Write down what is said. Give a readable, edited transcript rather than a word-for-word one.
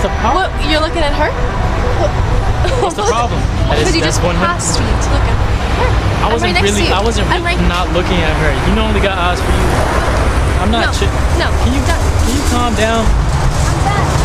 What's the problem? What? You're looking at her? What's the problem? Because you just passed me to look at her. I wasn't really not looking at her. You only got eyes for you. I'm not. No. Can you calm down? I'm back.